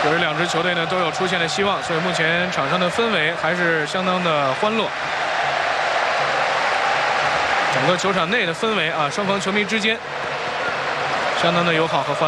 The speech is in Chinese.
由于两支球队呢都有出线的希望，所以目前场上的氛围还是相当的欢乐。整个球场内的氛围啊，双方球迷之间相当的友好和欢乐。